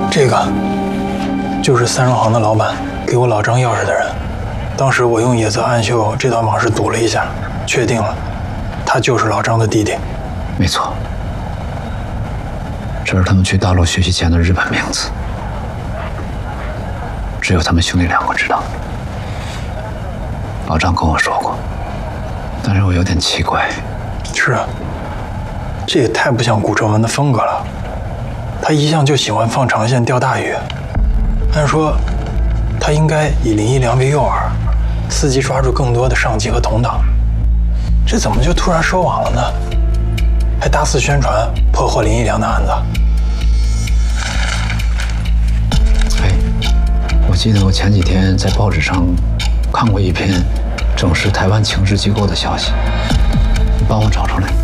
这个就是三荣行的老板给我老张钥匙的人。当时我用野泽暗秀这道盲式赌了一下，确定了，他就是老张的弟弟。 没错，这是他们去大陆学习前的日本名字，只有他们兄弟两个知道。老张跟我说过，但是我有点奇怪。 是啊，这也太不像古正文的风格了。他一向就喜欢放长线钓大鱼，按说他应该以林一良为诱饵，伺机抓住更多的上级和同党。这怎么就突然收网了呢？还大肆宣传破获林一良的案子。 哎，我记得我前几天在报纸上看过一篇整饰台湾情治机构的消息，你帮我找出来。